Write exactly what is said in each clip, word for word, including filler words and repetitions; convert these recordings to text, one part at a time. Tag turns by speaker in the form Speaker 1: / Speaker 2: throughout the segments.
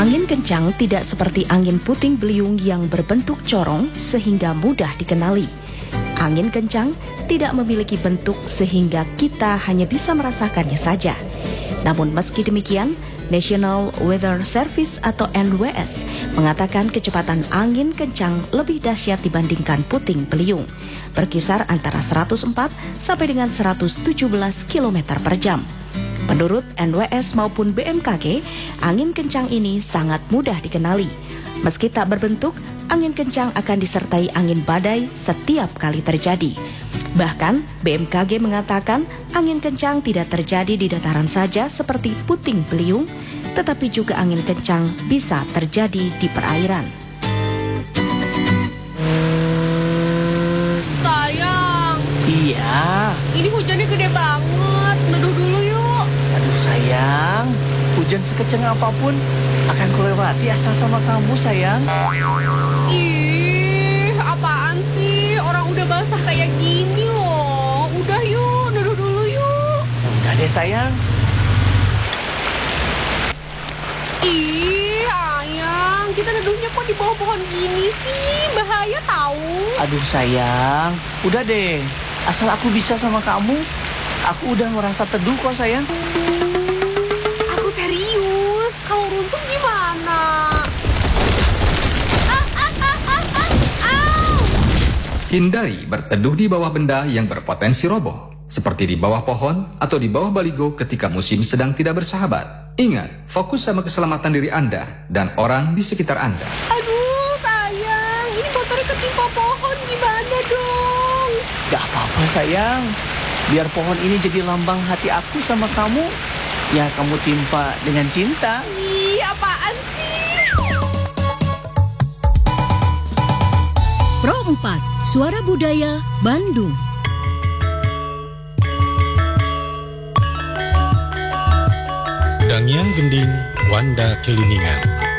Speaker 1: Angin kencang tidak seperti angin puting beliung yang berbentuk corong sehingga mudah dikenali. Angin kencang tidak memiliki bentuk sehingga kita hanya bisa merasakannya saja. Namun meski demikian, National Weather Service atau N W S mengatakan kecepatan angin kencang lebih dahsyat dibandingkan puting beliung, berkisar antara seratus empat sampai dengan seratus tujuh belas kilometer per jam. Menurut N W S maupun B M K G, angin kencang ini sangat mudah dikenali. Meski tak berbentuk, angin kencang akan disertai angin badai setiap kali terjadi. Bahkan, B M K G mengatakan angin kencang tidak terjadi di dataran saja seperti puting beliung, tetapi juga angin kencang bisa terjadi di perairan.
Speaker 2: Sayang.
Speaker 3: Iya.
Speaker 2: Ini hujannya gede banget. Neduh dulu yuk.
Speaker 3: Aduh sayang, hujan sekeceng apapun akan kulewati asal sama kamu sayang.
Speaker 2: Ih, apaan sih? Orang udah basah kayak gini loh. Udah yuk, neduh dulu yuk.
Speaker 3: Udah deh sayang.
Speaker 2: Ih, ayang, kita neduhnya kok di bawah pohon gini sih? Bahaya tahu.
Speaker 3: Aduh sayang, udah deh. Asal aku bisa sama kamu, aku udah merasa teduh kok sayang.
Speaker 2: Aku serius. Kalau runtuh gimana? Ah, ah, ah, ah, ah, au.
Speaker 4: Hindari berteduh di bawah benda yang berpotensi roboh, seperti di bawah pohon atau di bawah baligo ketika musim sedang tidak bersahabat. Ingat, fokus sama keselamatan diri Anda dan orang di sekitar Anda.
Speaker 2: Aduh, sayang. Ini motornya ketimpa pohon. Gimana dong?
Speaker 3: Gak apa-apa sayang. Biar pohon ini jadi lambang hati aku sama kamu. Ya kamu timpa dengan cinta.
Speaker 2: Ih, apaan sih?
Speaker 5: Pro empat, Suara Budaya Bandung.
Speaker 6: Dangyang Gending Wanda Kiliningan.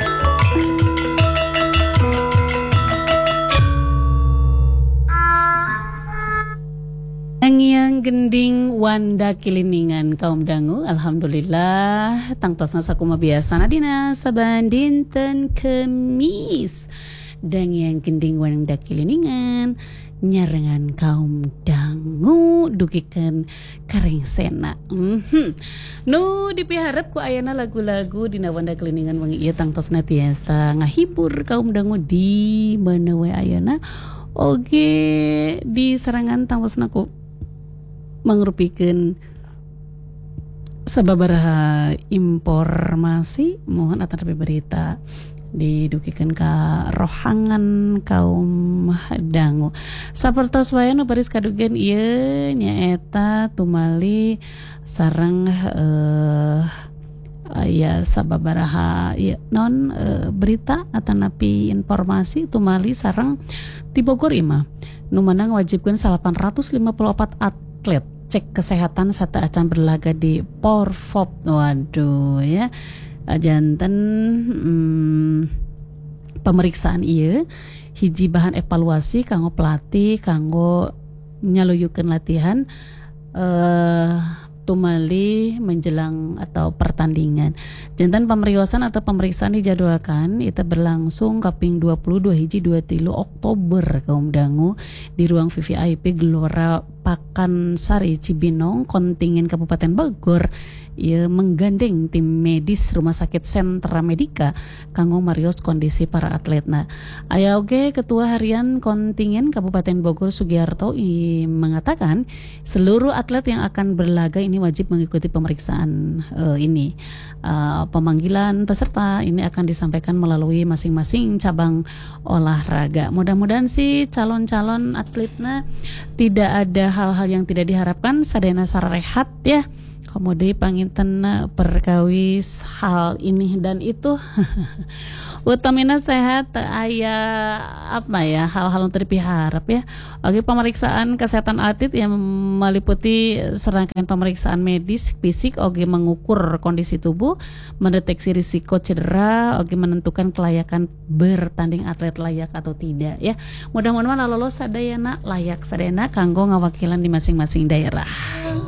Speaker 7: Dangyang Gending Wanda Kiliningan kaum dangu, alhamdulillah tangtosna sakuma biasana dina saban dinten Kemis. Dangyang Gending Wanda Kiliningan nyarengan kaum dangu dugikan karengsena. Mm-hmm. Nu dipiharep ku ayana lagu-lagu dina Wanda Kiliningan wengi ieu tangtosna tiasa ngahibur kaum dangu di mana we ayana oge di serangan tangtosna ku mangrupikeun sababaraha informasi mohon atanapi berita didugikan ka rohangan kaum dangu. Sapertos wae nu baris kadugian ieu nyaeta tumali sareng eh aya sababaraha ieu non e, berita atanapi informasi tumali sareng di Bogor imah nu manang wajibkeun delapan ratus lima puluh empat atlet cek kesehatan serta acan berlaga di Porfop. Waduh ya. Janten hmm, pemeriksaan ieu hiji bahan evaluasi kanggo pelatih kanggo nyaluyukeun latihan eh tumali menjelang atau pertandingan. Jantan pemeriwasan atau pemeriksaan dijadwalkan itu berlangsung kaping dua puluh dua hiji dua puluh tiga Oktober kaum dangu di ruang V V I P Gelora Pakansari Cibinong kontingen Kabupaten Bogor. Ia menggandeng tim medis Rumah Sakit Sentra Medika kanggo marios kondisi para atletna. Aya oge Ketua Harian Kontingen Kabupaten Bogor Sugiarto i mengatakan seluruh atlet yang akan berlaga ini wajib mengikuti pemeriksaan uh, ini. Uh, pemanggilan peserta ini akan disampaikan melalui masing-masing cabang olahraga. Mudah-mudahan sih calon-calon atletna tidak ada hal-hal yang tidak diharapkan, sadayana sarehat ya. Kemudian panginten perkawis hal ini dan itu utamina sehat aya apa ya hal-hal untuk diharap ya. Oke, pemeriksaan kesehatan atlet yang meliputi serangkaian pemeriksaan medis fisik, oke mengukur kondisi tubuh, mendeteksi risiko cedera, oke menentukan kelayakan bertanding atlet layak atau tidak ya. Mudah-mudahan lolos sadayana layak sadayana kanggo ngawakilan di masing-masing daerah.